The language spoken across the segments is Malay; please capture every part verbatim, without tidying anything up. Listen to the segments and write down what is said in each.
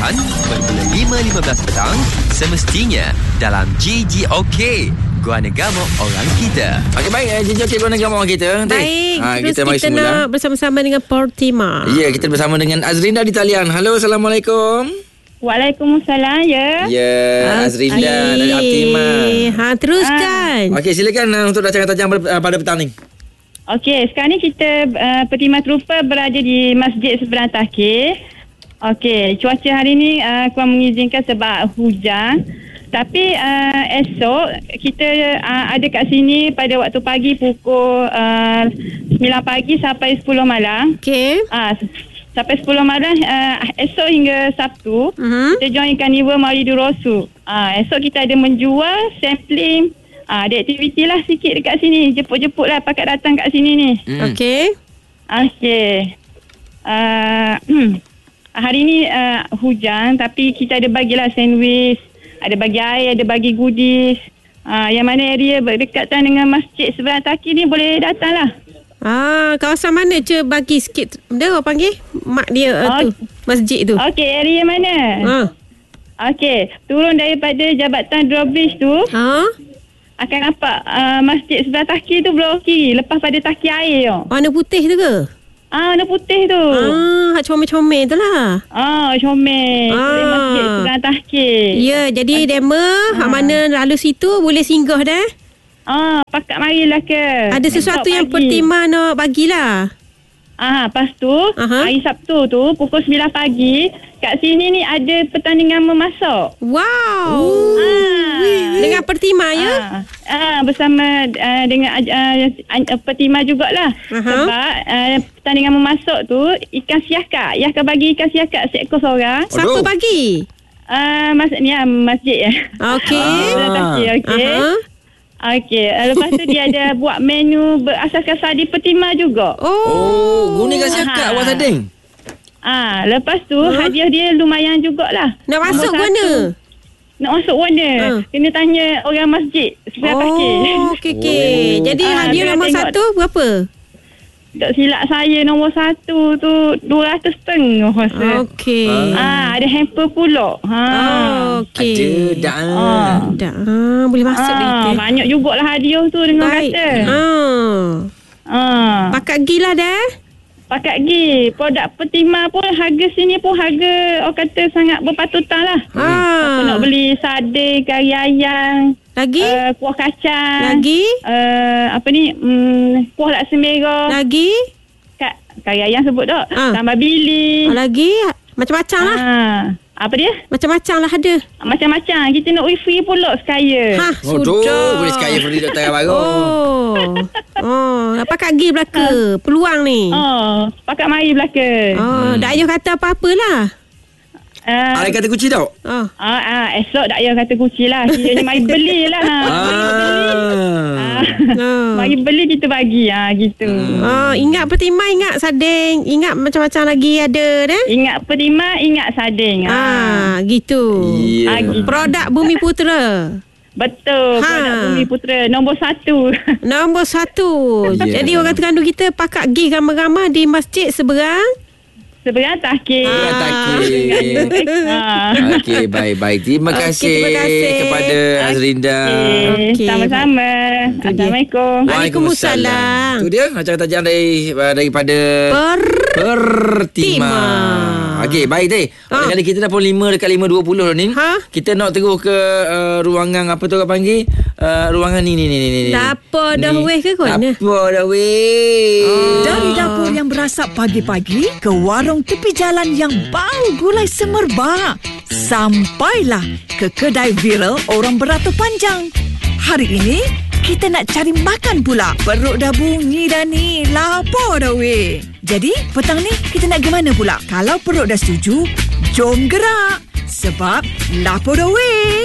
lapan bermula lima lima belas petang semestinya dalam G G OK. Gua Negama Orang Kita. Okey, baik. Eh, J J Gua Negama Orang Kita. Baik. Ha, terus kita mari kita semula nak bersama-sama dengan Portima. Ya, kita bersama dengan Azrinda di talian. Halo, Assalamualaikum. Waalaikumsalam, ya. Ya, Azrinda dari Optima. Ha, teruskan. Ha. Okey, silakan uh, untuk rancangan tajam pada, uh, pada petang ni. Okey, sekarang ni kita uh, Pertima Trooper berada di Masjid Seberang Tahkir. Okey, cuaca hari ni uh, kurang mengizinkan sebab hujan. Tapi uh, esok kita uh, ada kat sini pada waktu pagi pukul uh, sembilan pagi sampai sepuluh malam. Okey. Ah, uh, sampai sepuluh malam uh, esok hingga Sabtu. Uh-huh. Kita join Carnival Maulidur Rasul. Ah, uh, esok kita ada menjual sampling. Ah, uh, ada aktiviti lah sikit dekat sini. Jemput-jemput lah pakat datang kat sini ni. Hmm. Okey. Okey. Uh, hari ni uh, hujan tapi kita ada bagilah sandwich, ada bagi air, ada bagi goodies. Uh, yang mana area berdekatan dengan Masjid Seberang Tahkir ni boleh datang lah. Ah, kawasan mana je bagi sikit. Dia orang panggil mak dia uh, tu, masjid tu. Okey, area mana? Ha. Okey, turun daripada Jabatan Drawbridge tu. Ha? Akan nampak uh, Masjid Seberang Tahkir tu belah kiri, lepas pada tahkir air tu. Warna putih tu ke? Ah, warna putih tu. Ah, hak comel-comel tu lah. Ah, comel. Ah. Tu Masjid Seberang Tahkir. Ya, jadi demo Ah. hak mana lalu situ boleh singgah dah. Ah, pakat marilah ke. Ada sesuatu yang Pertima nak bagilah. Ah, lepas tu Aha. hari Sabtu tu pukul sembilan pagi kat sini ni ada pertandingan memasak. Wow. Ah. Dengan Pertima ya? Ah, ah bersama uh, dengan uh, Pertima jugalah. Aha. Sebab uh, pertandingan memasak tu ikan siakak. Yahkan bagi ikan siakak seekor seorang. Siapa Aduh. bagi? Ah, uh, mas ni uh, masjid ya. Okey. Ah. Okey. Aha. Okey, lepas tu dia ada buat menu berasaskan sardin Pertima juga. Oh. Oh, guna kat siakak Ha. awak sading. Ah, lepas tu Huh? hadiah dia lumayan jugalah. Nak masuk Nombor mana? satu. Nak masuk mana? Ha. Kena tanya orang masjid Seberang Tahkir. Oh, okey okey. Oh. Jadi Ah, hadiah dia nombor tengok. satu berapa? Tak silap saya nombor satu tu dua ratus setengah rasa. Okey. Ah, ada hamper pula. Ha. Oh, okey. Ada dah. Ah. Dah. Ah, boleh masuk dah Ah, kita. banyak jugalah hadiah tu dengan Baik. kata. Ah. Ah. Pakat gila dah. Pakat gi. Produk Pertima pun harga sini pun harga orang kata sangat berpatutan lah. Ah. Aku nak beli sardin, kari ayam, Lagi? uh, kuah kacang. Lagi? Uh, apa ni? Um, kuah laksa merah. Lagi? Ka- kari ayam sebut tak? Ah. Tambah bili. Ah, lagi? Macam-macam lah. Ah. Apa dia? Macam-macam lah ada. Macam-macam. Kita nak wifi pula sekaya. Ha, Oh, tu sudah. boleh sekaya free doktor baru. Oh. Oh, apa kat gi belaka? Peluang ni. Oh, pakat mari belaka. Oh, dak ayuh kata apa-apalah. Uh, Ada kata kunci tak? Oh. ah, ah, esok tak payah kata kunci lah. Kiranya mari belilah. Ah. Oh. Mari beli kita bagi. Ah, gitu. Oh, ingat Pertima, ingat sarding, ingat macam-macam lagi ada dah. Ingat Pertima, ingat sarding. Ah. Ah, gitu. Ya. Ah, gitu. Produk Bumi Putera. Betul. Ha. Produk Bumi Putera nombor satu. Nombor satu. Ya. Jadi orang Terengganu kita pakat gi ramai-ramai di masjid seberang. Seberang Tahkir. Seberang Tahkir. Ah. Okey, baik-baik. Terima Okey, kasih terima kasih. kepada Azrinda. Okey, Okey, sama-sama. Itu dia. Assalamualaikum. Waalaikumsalam. Itu dia acara tajam dari daripada Per Pertima. Okey, baik deh. Ha. Kali kita dah pukul lima dekat lima dua puluh ni. Ha? Kita nak terus ke uh, ruangan apa tu orang panggil? Uh, ruangan ni ni ni ni. ni. Dapur dah Ni. weh ke kau ni? Dapur dah weh. Oh. Dari dapur yang berasap pagi-pagi ke warung tepi jalan yang bau gulai semerbak, sampailah ke kedai viral orang beratur panjang. Hari ini kita nak cari makan pula. Perut dah bunyi dah ni, lapar dah weh. Jadi petang ni kita nak ke mana pula? Kalau perut dah setuju, jom gerak. Sebab lapar dah weh.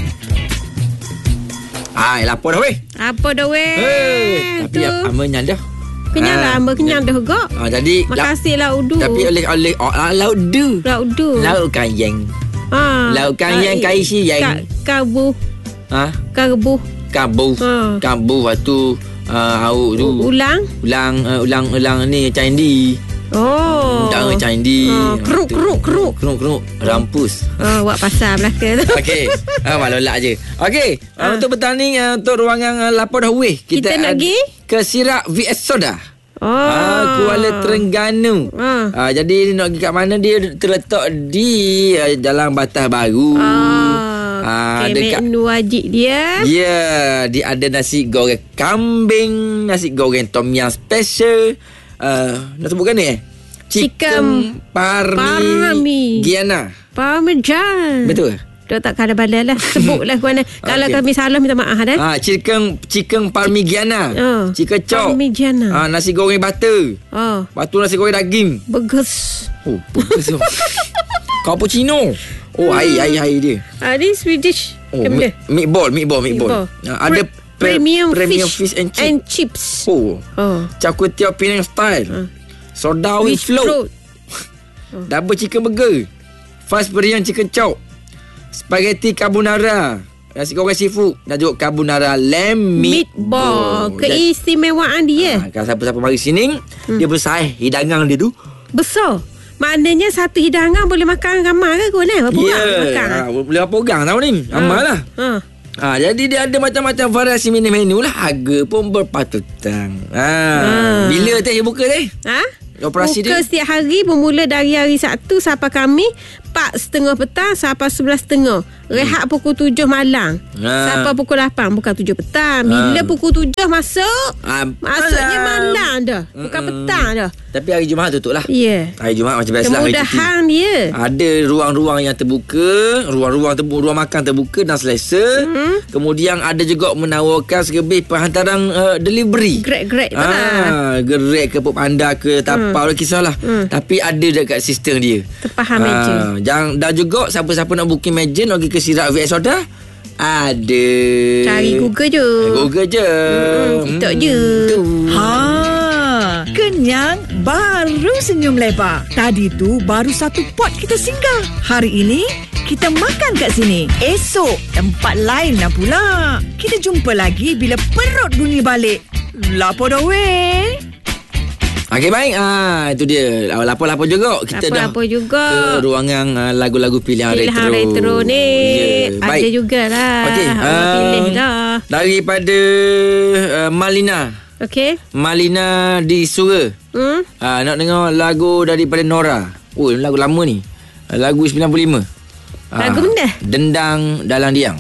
Ah, lapar dah weh. Apa dah weh? Eh, tapi Tu. amanya dah. Kenyang Ah, lah, hamba kenyang dah gak. Ah, jadi Makasih lah udu. Tapi oleh oleh oh, ah, laut du. Lauk udu. Laut kayang. Ha. Lauk kayang Ah, kai si yang. Ka- Kabu. Ha? Kabu. Kabu. Ha. Kabu waktu uh, au tu. Ulang. Ulang uh, ulang ulang ni candi. Oh. Undang candi. Oh, keruk, keruk, keruk. Keruk, keruk. Rampus. Oh, buat pasar belakang tu. Okey. Ah, malolak je. Okey. Ah. Uh, untuk bertanding uh, untuk ruangan uh, lapor dah weh. Kita nak pergi? Ke Sirak V S Soda. Oh. Ah, Kuala Terengganu. Ah. Ah, jadi nak pergi kat mana, dia terletak di uh, Jalan Batas Baru. Ah, Ah, okay, dekat menu wajib dia. Ya, yeah, dia ada nasi goreng kambing, nasi goreng tom yum special. Uh, nak sebutkan ni eh? Chicken Parmi Giana. Parmesan. Betul? Dia tak kada balai lah. Sebutlah mana. Kalau Okey. kami salah minta maaf dah. Ah, chicken chicken Parmigiana. Oh, Chicken chop. Parmigiana. Ah, nasi goreng butter. Oh, Lepas tu nasi goreng daging. bagus. Oh, bagus tu. Cappuccino. Oh, air air air dia. Ah, ni Swedish. Oh, Ke mi- benda? meatball, meatball, meatball. Ah, ada pre- premium, premium fish, fish and chip. and chips. Oh. Oh. Char kway teow Penang style. Soda with With float. float. Double chicken burger. Fast Korean chicken chop. Spaghetti carbonara. Nasi goreng seafood. Dan juga carbonara lamb Meatball. Keistimewaan dia. Ha, kalau siapa-siapa mari sini, hmm. dia besar hidangan dia tu. Besar. Maknanya satu hidangan boleh makan ramai ke kau ni? Berapa Ya, orang makan? ha, boleh berapa orang tahu ni? Amal lah. Ha. Ha, jadi dia ada macam-macam variasi menu-menu lah. Harga pun berpatutan. Ha, Ha. Bila teh dia buka teh? Ha? Operasi Buka dia? setiap hari bermula dari hari Sabtu sampai kami empat setengah petang sampai sebelas setengah. Rehat pukul tujuh malam. Ha. Sampai pukul lapan. Bukan tujuh petang. Bila Ha. pukul tujuh masuk, Ha, masuknya malam. malam dah. Bukan Mm-mm. petang dah. Tapi hari Jumaat tutup lah. Ya. Hari Jumaat macam biasa lah. hari cuti. Kemudahan dia. Ada ruang-ruang yang terbuka, ruang-ruang terbuka, ruang makan terbuka dan selesa. Hmm. Kemudian ada juga menawarkan selebih perhantaran uh, delivery. Grab-grab tu lah. Ah, gerak ke Pop Anda ke tapau hmm. kisahlah. Hmm. Tapi ada dekat sistem dia. Terfaham meja. Jangan, dan juga siapa-siapa nak booking meja nak pergi ke Sirak V S Soda, ada. Cari Google je. Google je. Hmm, TikTok je. Tu. Ha, kenyang baru senyum lebar. Tadi tu baru satu pot kita singgah. Hari ini kita makan kat sini. Esok tempat lain lah pula. Kita jumpa lagi bila perut bunyi balik. Lapor dah weh. Okey, baik. Ah, itu dia. Lapor-lapor juga. Kita Lapor-lapor dah juga. ke ruangan uh, lagu-lagu pilihan, Pilihan retro. retro ni. Ya, Ada baik. jugalah. Okey, Awak um, pilih dah. Daripada uh, Malina. Okey. Malina di Sura. Hmm? Ah, nak dengar lagu daripada Nora. Oh, lagu lama ni. Uh, lagu sembilan puluh lima. Lagu mana? Dendang Dalam Diang.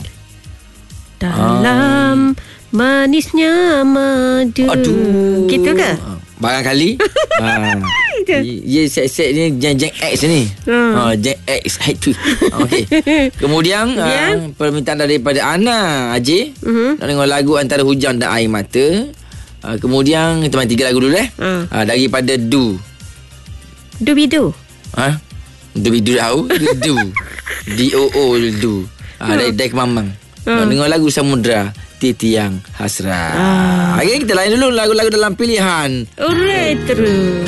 Dalam manisnya madu. Aduh. Gitu ke? Barangkali. ha. Ye set-set ni Jeng Jeng X ni. Hmm. Ha, Jeng X hat trick. Okey. Kemudian Ya. uh, permintaan daripada Ana Ajay. Mhm. Nak dengar lagu Antara Hujan dan Air Mata. Uh, kemudian kita main tiga lagu dulu eh. Hmm. Uh, daripada Du. Dubidu. Ha? Du Du tahu? Du. D O O Du. Ah, dari dari Mamang. Nak dengar lagu Samudra Titiang Hasrat. Ah. Okey, kita lain dulu lagu-lagu dalam pilihan. Retro.